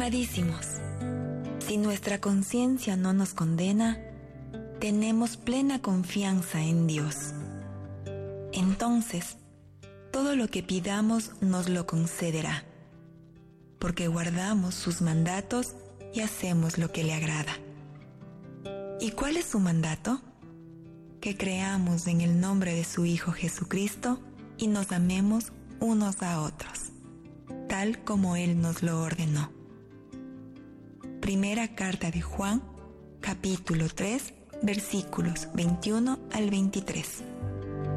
Amadísimos, si nuestra conciencia no nos condena, tenemos plena confianza en Dios. Entonces, todo lo que pidamos nos lo concederá, porque guardamos sus mandatos y hacemos lo que le agrada. ¿Y cuál es su mandato? Que creamos en el nombre de su Hijo Jesucristo y nos amemos unos a otros, tal como Él nos lo ordenó. Primera carta de Juan, capítulo 3, versículos 21 al 23.